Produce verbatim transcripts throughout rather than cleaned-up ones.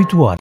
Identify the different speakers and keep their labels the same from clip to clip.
Speaker 1: dezoito horas.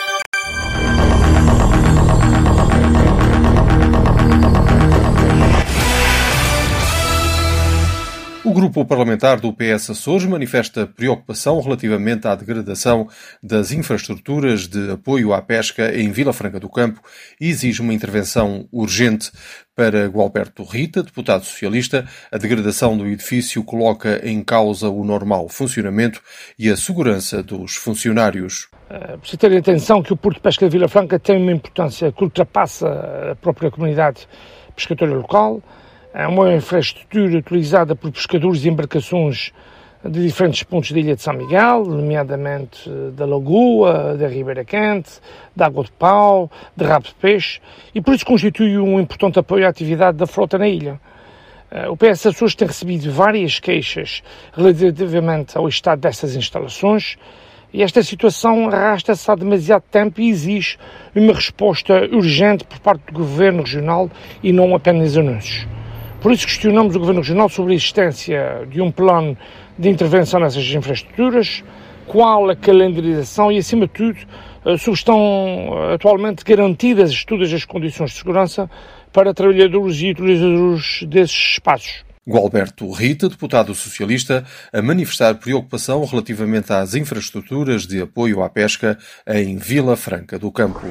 Speaker 2: O grupo parlamentar do P S Açores manifesta preocupação relativamente à degradação das infraestruturas de apoio à pesca em Vila Franca do Campo e exige uma intervenção urgente. Para Gualberto Rita, deputado socialista, a degradação do edifício coloca em causa o normal funcionamento e a segurança dos funcionários.
Speaker 3: É preciso ter atenção que o Porto de Pesca de Vila Franca tem uma importância que ultrapassa a própria comunidade pescatória local. É uma infraestrutura utilizada por pescadores e embarcações de diferentes pontos da Ilha de São Miguel, nomeadamente da Lagoa, da Ribeira Quente, da Água de Pau, de Rabo de Peixe, e por isso constitui um importante apoio à atividade da frota na ilha. O P S Açores tem recebido várias queixas relativamente ao estado destas instalações, e esta situação arrasta-se há demasiado tempo e exige uma resposta urgente por parte do Governo Regional e não apenas anúncios. Por isso questionamos o Governo Regional sobre a existência de um plano de intervenção nessas infraestruturas, qual a calendarização e, acima de tudo, se estão atualmente garantidas todas as condições de segurança para trabalhadores e utilizadores desses espaços.
Speaker 2: Gualberto Rita, deputado socialista, a manifestar preocupação relativamente às infraestruturas de apoio à pesca em Vila Franca do Campo.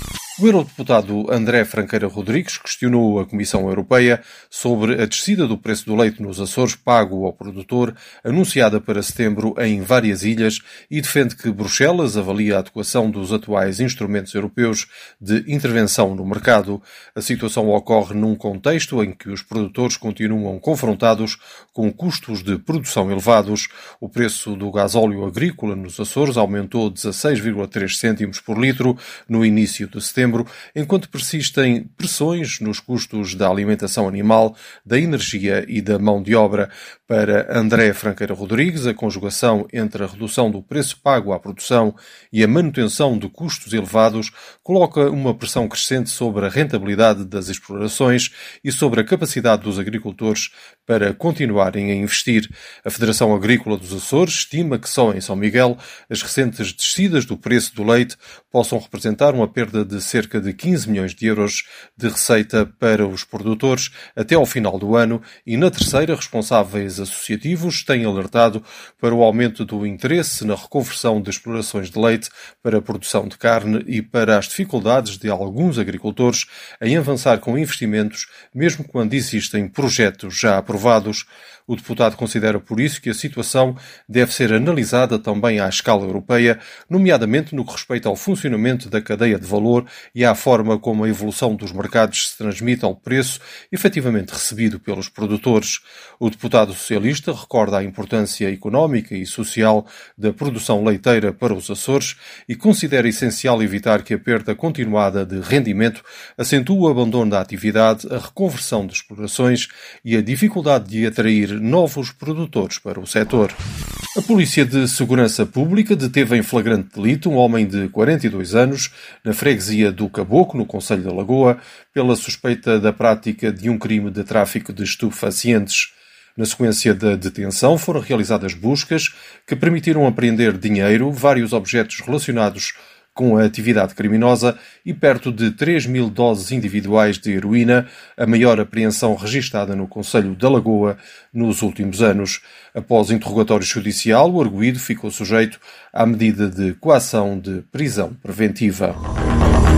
Speaker 2: O eurodeputado André Franqueira Rodrigues questionou a Comissão Europeia sobre a descida do preço do leite nos Açores pago ao produtor, anunciada para setembro em várias ilhas, e defende que Bruxelas avalia a adequação dos atuais instrumentos europeus de intervenção no mercado. A situação ocorre num contexto em que os produtores continuam confrontados com custos de produção elevados. O preço do gasóleo agrícola nos Açores aumentou dezasseis vírgula três cêntimos por litro no início de setembro, enquanto persistem pressões nos custos da alimentação animal, da energia e da mão de obra. Para André Franqueira Rodrigues, a conjugação entre a redução do preço pago à produção e a manutenção de custos elevados coloca uma pressão crescente sobre a rentabilidade das explorações e sobre a capacidade dos agricultores para continuarem a investir. A Federação Agrícola dos Açores estima que só em São Miguel as recentes descidas do preço do leite possam representar uma perda de cerca de quinze milhões de euros de receita para os produtores até ao final do ano, e na terceira, responsáveis associativos têm alertado para o aumento do interesse na reconversão de explorações de leite para a produção de carne e para as dificuldades de alguns agricultores em avançar com investimentos, mesmo quando existem projetos já aprovados. O deputado considera por isso que a situação deve ser analisada também à escala europeia, nomeadamente no que respeita ao funcionamento da cadeia de valor e à forma como a evolução dos mercados se transmite ao preço efetivamente recebido pelos produtores. O deputado socialista recorda a importância económica e social da produção leiteira para os Açores e considera essencial evitar que a perda continuada de rendimento acentue o abandono da atividade, a reconversão de explorações e a dificuldade de atrair novos produtores para o setor. A Polícia de Segurança Pública deteve em flagrante delito um homem de quarenta e dois anos na freguesia do Caboclo, no concelho da Lagoa, pela suspeita da prática de um crime de tráfico de estupefacientes. Na sequência da detenção foram realizadas buscas que permitiram apreender dinheiro, vários objetos relacionados com a atividade criminosa e perto de três mil doses individuais de heroína, a maior apreensão registada no concelho da Lagoa nos últimos anos. Após interrogatório judicial, o arguido ficou sujeito à medida de coação de prisão preventiva.